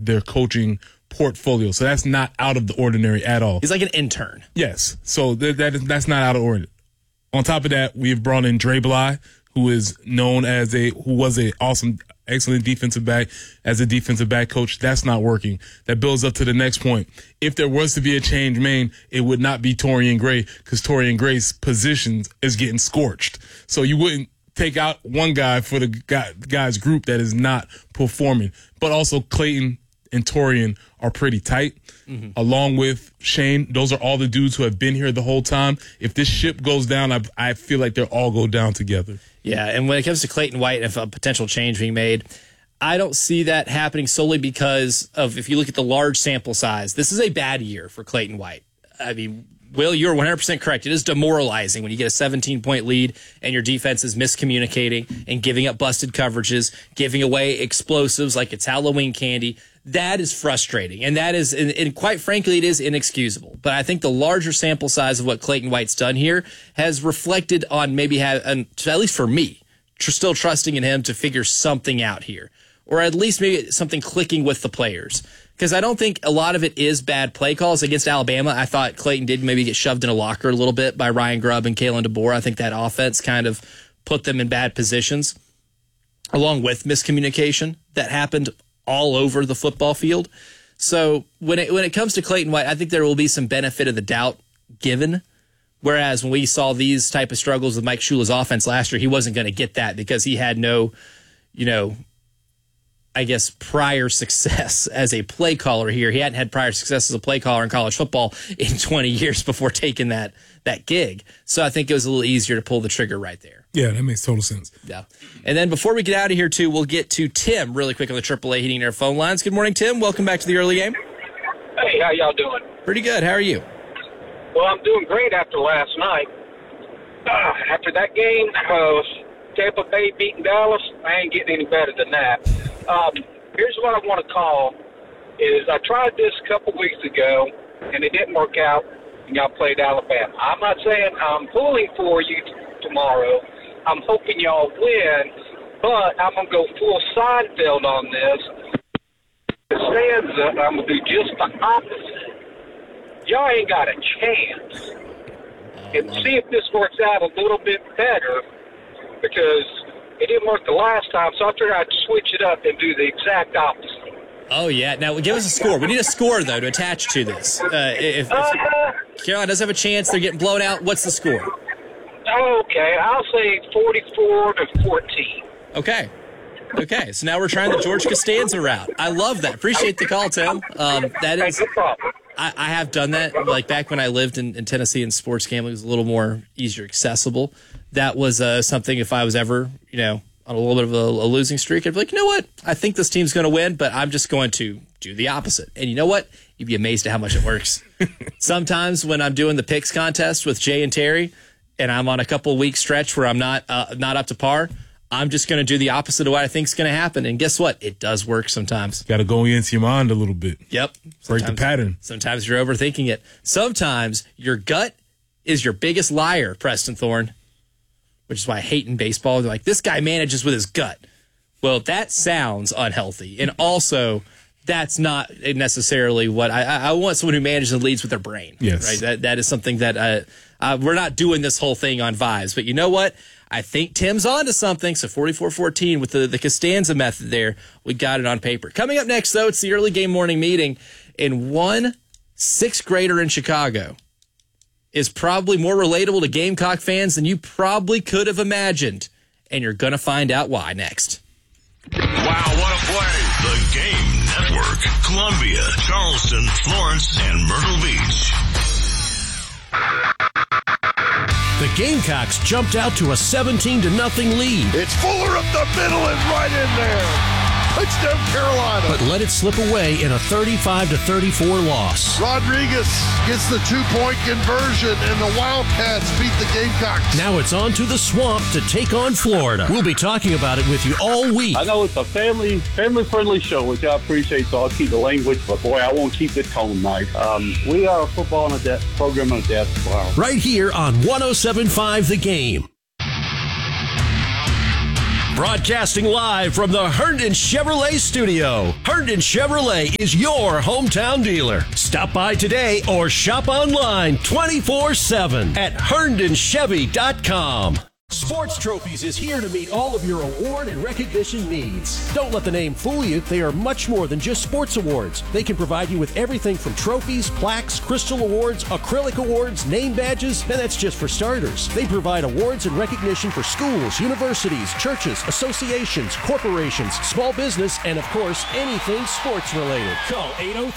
their coaching portfolio. So that's not out of the ordinary at all. He's like an intern. Yes. So that's not out of order. On top of that, we've brought in Dre Bly, who is known as who was a excellent defensive back as a defensive back coach. That's not working. That builds up to the next point. If there was to be a change made, it would not be Torian Gray, because Torian Gray's position is getting scorched. So you wouldn't take out one guy for the guy's group that is not performing. But also Clayton and Torian are pretty tight, along with Shane. Those are all the dudes who have been here the whole time. If this ship goes down, I feel like they'll all go down together. Yeah, and when it comes to Clayton White, if a potential change being made, I don't see that happening solely because of, if you look at the large sample size, this is a bad year for Clayton White. I mean, Will, you're 100% correct. It is demoralizing when you get a 17-point lead and your defense is miscommunicating and giving up busted coverages, giving away explosives like it's Halloween candy. That is frustrating, and that is, and quite frankly, it is inexcusable. But I think the larger sample size of what Clayton White's done here has reflected on maybe at least for me, still trusting in him to figure something out here, or at least maybe something clicking with the players. Because I don't think a lot of it is bad play calls. Against Alabama, I thought Clayton did maybe get shoved in a locker a little bit by Ryan Grubb and Kalen DeBoer. I think that offense kind of put them in bad positions, along with miscommunication that happened all over the football field. So when it comes to Clayton White, I think there will be some benefit of the doubt given. Whereas when we saw these type of struggles with Mike Shula's offense last year, he wasn't going to get that because he had no, I guess, prior success as a play caller here. He hadn't had prior success as a play caller in college football in 20 years before taking that gig. So I think it was a little easier to pull the trigger right there. Yeah, that makes total sense. Yeah. And then before we get out of here, too, we'll get to Tim really quick on the AAA Heating and Air phone lines. Good morning, Tim. Welcome back to the early game. Hey, how y'all doing? Pretty good. How are you? Well, I'm doing great after last night. After that game, Tampa Bay beating Dallas, I ain't getting any better than that. Here's what I want to call is I tried this a couple weeks ago, and it didn't work out, and y'all played Alabama. I'm not saying I'm pulling for you tomorrow. I'm hoping y'all win, but I'm going to go full Seinfeld on this. Stanza, I'm going to do just the opposite. Y'all ain't got a chance. And see if this works out a little bit better, because it didn't work the last time, so I figured I'd switch it up and do the exact opposite. Oh, yeah. Now, give us a score. We need a score, though, to attach to this. If Carolina does have a chance, they're getting blown out, what's the score? Okay, I'll say 44-14. Okay, so now we're trying the George Costanza route. I love that. Appreciate the call, Tim. That is, no problem. I have done that. Like back when I lived in Tennessee and sports gambling was a little more easier accessible. That was something if I was ever, on a little bit of a losing streak, I'd be like, you know what? I think this team's going to win, but I'm just going to do the opposite. And you know what? You'd be amazed at how much it works. Sometimes when I'm doing the picks contest with Jay and Terry, and I'm on a couple of week stretch where I'm not up to par, I'm just going to do the opposite of what I think is going to happen. And guess what? It does work sometimes. Got to go into your mind a little bit. Yep. Break the pattern. Sometimes you're overthinking it. Sometimes your gut is your biggest liar, Preston Thorne, which is why I hate in baseball. They're like, this guy manages with his gut. Well, that sounds unhealthy. And also, that's not necessarily what I want someone who manages and leads with their brain. Yes. Right? That is something that we're not doing this whole thing on vibes. But you know what? I think Tim's onto something. So 44-14 with the Costanza method there. We got it on paper. Coming up next, though, it's the early game morning meeting. And one sixth grader in Chicago is probably more relatable to Gamecock fans than you probably could have imagined. And you're going to find out why next. Wow, what a play. The Game Network. Columbia, Charleston, Florence, and Myrtle Beach. The Gamecocks jumped out to a 17-0 lead. It's Fuller up the middle and right in there. Touchdown, Carolina. But let it slip away in a 35-34 loss. Rodriguez gets the 2-point conversion, and the Wildcats beat the Gamecocks. Now it's on to the Swamp to take on Florida. We'll be talking about it with you all week. I know it's a family-friendly show, which I appreciate, so I'll keep the language, but boy, I won't keep the tone nice. We are a football and a program on a depth. Wow. Right here on 107.5 The Game. Broadcasting live from the Herndon Chevrolet studio. Herndon Chevrolet is your hometown dealer. Stop by today or shop online 24/7 at HerndonChevy.com. Sports Trophies is here to meet all of your award and recognition needs. Don't let the name fool you. They are much more than just sports awards. They can provide you with everything from trophies, plaques, crystal awards, acrylic awards, name badges, and that's just for starters. They provide awards and recognition for schools, universities, churches, associations, corporations, small business, and of course, anything sports related. Call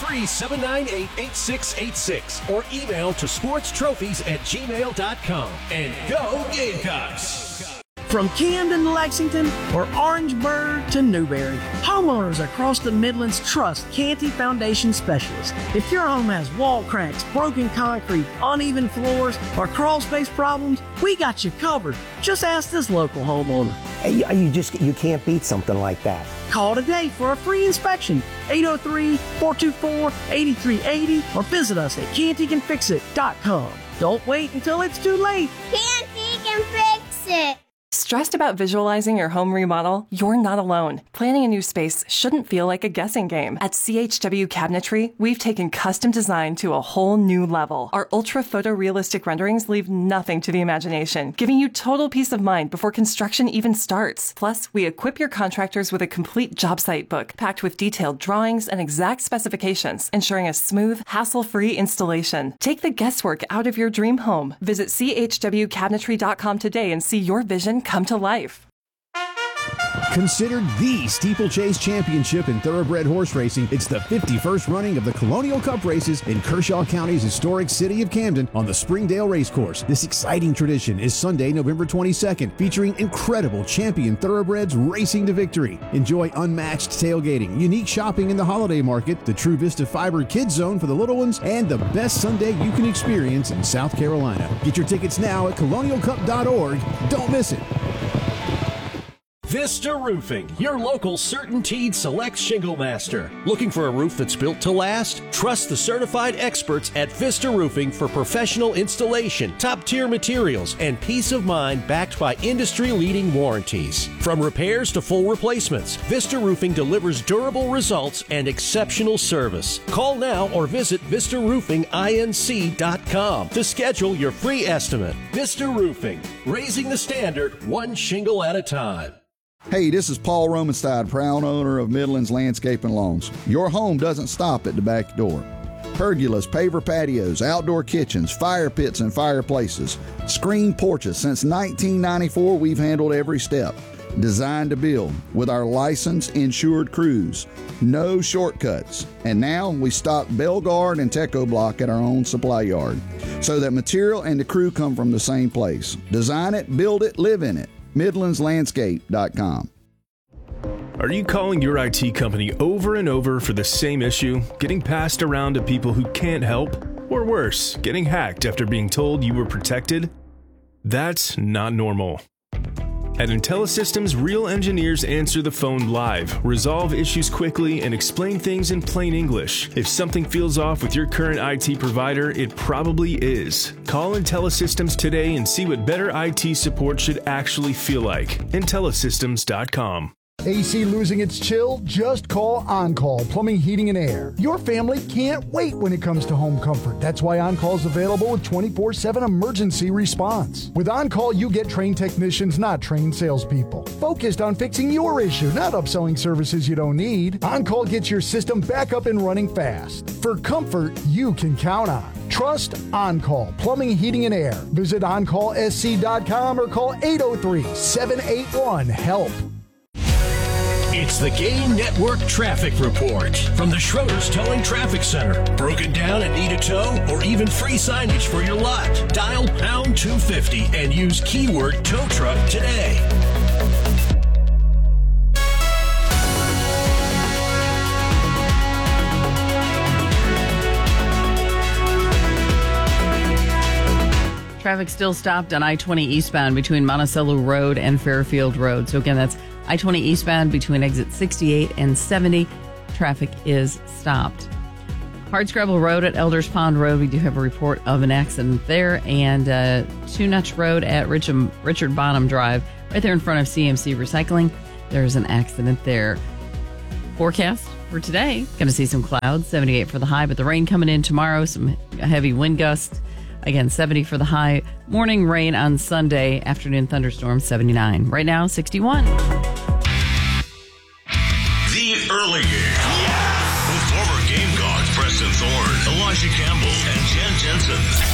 803-798-8686 or email to sportstrophies@gmail.com. And go Gamecocks! From Camden to Lexington or Orangeburg to Newberry, homeowners across the Midlands trust Canty Foundation Specialists. If your home has wall cracks, broken concrete, uneven floors, or crawl space problems, we got you covered. Just ask this local homeowner. You can't beat something like that. Call today for a free inspection, 803-424-8380, or visit us at cantycanfixit.com. Don't wait until it's too late. Canty can fix it. Stressed about visualizing your home remodel? You're not alone. Planning a new space shouldn't feel like a guessing game. At CHW Cabinetry, we've taken custom design to a whole new level. Our ultra photorealistic renderings leave nothing to the imagination, giving you total peace of mind before construction even starts. Plus, we equip your contractors with a complete job site book packed with detailed drawings and exact specifications, ensuring a smooth, hassle-free installation. Take the guesswork out of your dream home. Visit chwcabinetry.com today and see your vision come to life. Considered the Steeplechase Championship in thoroughbred horse racing, it's the 51st running of the Colonial Cup races in Kershaw County's historic city of Camden on the Springdale Racecourse. This exciting tradition is Sunday, November 22nd, featuring incredible champion thoroughbreds racing to victory. Enjoy unmatched tailgating, unique shopping in the holiday market, the True Vista Fiber Kids Zone for the little ones, and the best Sunday you can experience in South Carolina. Get your tickets now at colonialcup.org. Don't miss it. Vista Roofing, your local CertainTeed Select Shingle Master. Looking for a roof that's built to last? Trust the certified experts at Vista Roofing for professional installation, top-tier materials, and peace of mind backed by industry-leading warranties. From repairs to full replacements, Vista Roofing delivers durable results and exceptional service. Call now or visit VistaRoofingINC.com to schedule your free estimate. Vista Roofing, raising the standard one shingle at a time. Hey, this is Paul Romanstein, proud owner of Midlands Landscape and Lawns. Your home doesn't stop at the back door. Pergolas, paver patios, outdoor kitchens, fire pits and fireplaces, screened porches. Since 1994, we've handled every step. Designed to build with our licensed, insured crews. No shortcuts. And now we stock Belgard and Teco Block at our own supply yard, so that material and the crew come from the same place. Design it, build it, live in it. MidlandsLandscape.com. Are you calling your IT company over and over for the same issue, getting passed around to people who can't help? Or worse, getting hacked after being told you were protected? That's not normal. At IntelliSystems, real engineers answer the phone live, resolve issues quickly, and explain things in plain English. If something feels off with your current IT provider, it probably is. Call IntelliSystems today and see what better IT support should actually feel like. IntelliSystems.com. AC losing its chill? Just call OnCall Plumbing, Heating, and Air. Your family can't wait when it comes to home comfort. That's why OnCall is available with 24/7 emergency response. With OnCall, you get trained technicians, not trained salespeople. Focused on fixing your issue, not upselling services you don't need. OnCall gets your system back up and running fast. For comfort you can count on. Trust OnCall Plumbing, Heating, and Air. Visit OnCallSC.com or call 803-781-HELP. It's the Game Network Traffic Report from the Schroeder's Towing Traffic Center. Broken down and need a tow or even free signage for your lot? Dial pound 250 and use keyword tow truck today. Traffic still stopped on I-20 eastbound between Monticello Road and Fairfield Road. So again, that's I-20 eastbound between exit 68 and 70. Traffic is stopped. Hardscrabble Road at Elders Pond Road, we do have a report of an accident there. And Two Notch Road at Richard Bonham Drive, right there in front of CMC Recycling. There's an accident there. Forecast for today, going to see some clouds, 78 for the high, but the rain coming in tomorrow, some heavy wind gusts. Again, 70 for the high. Morning rain on Sunday, afternoon thunderstorms, 79. Right now, 61. The Early Game. Yes! With former Gamecocks Preston Thorne, Elijah Campbell, and Jen Jensen.